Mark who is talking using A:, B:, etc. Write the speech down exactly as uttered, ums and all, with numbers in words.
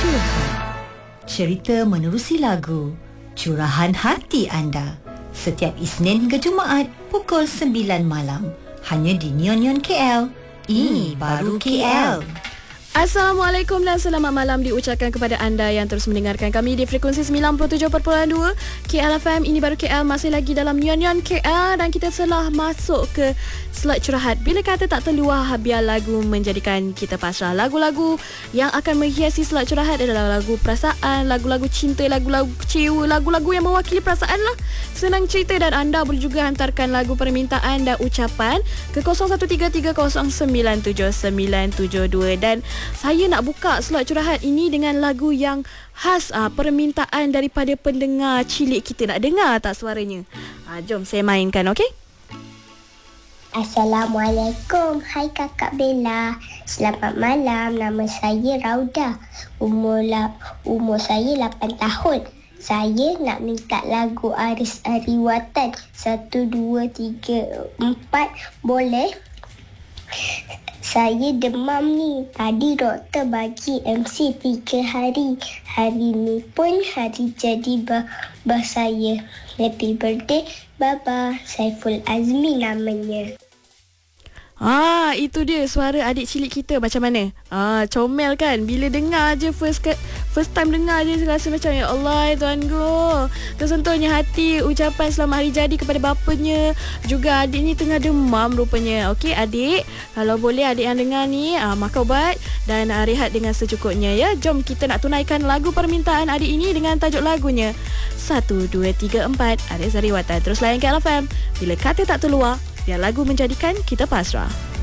A: Curhat. Cerita menerusi lagu, curahan hati anda. Setiap Isnin hingga Jumaat pukul sembilan malam. Hanya di Neon Neon K L. Ini baru K L.
B: Assalamualaikum dan selamat malam diucapkan kepada anda yang terus mendengarkan kami di frekuensi sembilan puluh tujuh perpuluhan dua K L F M. Ini baru K L, masih lagi dalam Neon Neon K L dan kita telah masuk ke slot curhat. Bila kata tak terluah, biar lagu menjadikan kita pasrah. Lagu-lagu yang akan menghiasi slot curhat adalah lagu perasaan, lagu-lagu cinta, lagu-lagu kecewa, lagu-lagu yang mewakili perasaan lah. Senang cerita dan anda boleh juga hantarkan lagu permintaan dan ucapan ke kosong satu tiga tiga kosong sembilan tujuh sembilan tujuh dua. Dan saya nak buka slot curahat ini dengan lagu yang khas ah, permintaan daripada pendengar cilik kita. Nak dengar tak suaranya? Ah, jom saya mainkan, okey?
C: Assalamualaikum. Hai Kakak Bella. Selamat malam. Nama saya Rauda. Umur la, umur saya lapan tahun. Saya nak minta lagu Aris Ariwatan. Satu, dua, tiga, empat. Boleh? Saya demam ni. Tadi doktor bagi M C tiga hari. Hari ni pun hari jadi babah saya. Happy birthday, Baba. Saiful Azmi namanya.
B: Ah, itu dia suara adik cilik kita macam mana? Ah, comel kan? Bila dengar je first first time dengar je rasa macam ya Allah ya Tuanku. Tersentuhnya hati ucapan selamat hari jadi kepada bapanya. Juga adik ni tengah demam rupanya. Okey adik, kalau boleh adik yang dengar ni ah, makan ubat dan ah, rehat dengan secukupnya ya. Jom kita nak tunaikan lagu permintaan adik ini dengan tajuk lagunya satu, dua, tiga, empat Aris Ariwatan. Terus layan K L F M. Bila kata tak terluar, biar lagu menjadikan kita pasrah.